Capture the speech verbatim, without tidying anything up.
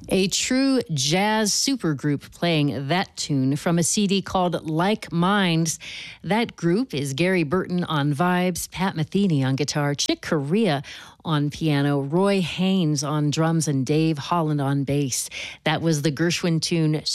A true jazz supergroup playing that tune from a C D called Like Minds. That group is Gary Burton on vibes, Pat Metheny on guitar, Chick Corea on piano, Roy Haynes on drums, and Dave Holland on bass. That was the Gershwin tune